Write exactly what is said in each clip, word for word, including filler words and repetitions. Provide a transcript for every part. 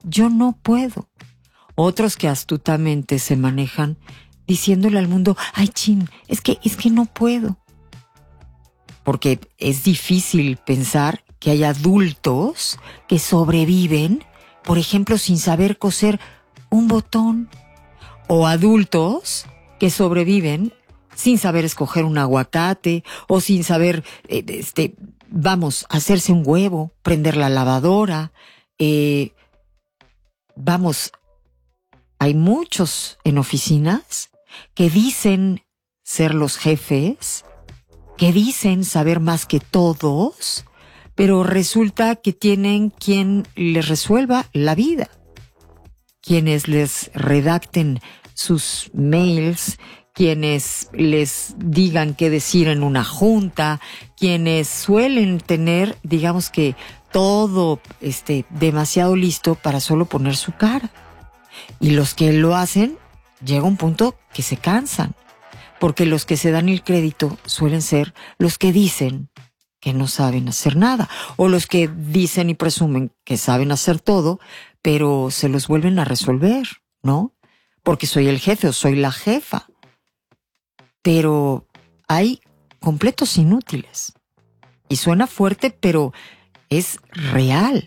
yo no puedo. Otros que astutamente se manejan diciéndole al mundo, ay, chin, es que, es que no puedo. Porque es difícil pensar que hay adultos que sobreviven, por ejemplo, sin saber coser un botón. O adultos que sobreviven sin saber escoger un aguacate o sin saber, eh, este, vamos, hacerse un huevo, prender la lavadora. Eh, vamos, hay muchos en oficinas que dicen ser los jefes, que dicen saber más que todos, pero resulta que tienen quien les resuelva la vida, quienes les redacten sus mails, quienes les digan qué decir en una junta, quienes suelen tener, digamos que todo este, demasiado listo para solo poner su cara. Y los que lo hacen, llega un punto que se cansan, porque los que se dan el crédito suelen ser los que dicen que no saben hacer nada, o los que dicen y presumen que saben hacer todo, pero se los vuelven a resolver, ¿no? Porque soy el jefe o soy la jefa. Pero hay completos inútiles. Y suena fuerte, pero es real.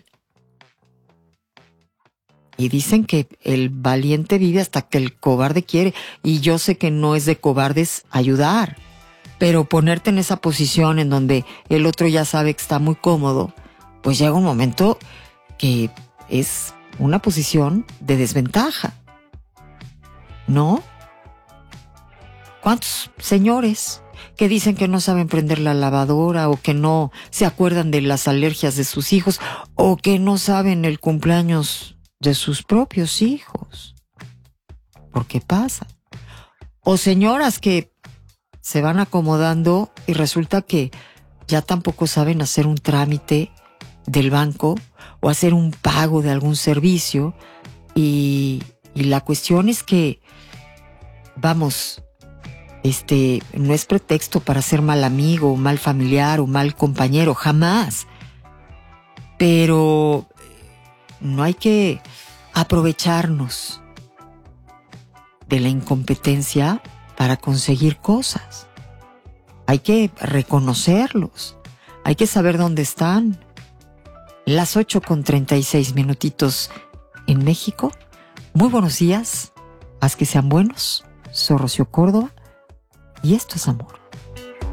Y dicen que el valiente vive hasta que el cobarde quiere. Y yo sé que no es de cobardes ayudar. Pero ponerte en esa posición en donde el otro ya sabe que está muy cómodo, pues llega un momento que es una posición de desventaja. ¿No? ¿Cuántos señores que dicen que no saben prender la lavadora o que no se acuerdan de las alergias de sus hijos o que no saben el cumpleaños de sus propios hijos? ¿Por qué pasa? O señoras que se van acomodando y resulta que ya tampoco saben hacer un trámite del banco o hacer un pago de algún servicio y, y la cuestión es que vamos, este, no es pretexto para ser mal amigo, o mal familiar, o mal compañero, jamás. Pero no hay que aprovecharnos de la incompetencia para conseguir cosas. Hay que reconocerlos. Hay que saber dónde están. Las ocho con treinta y seis minutitos en México. Muy buenos días. Haz que sean buenos. Soy Rocío Córdoba y esto es amor.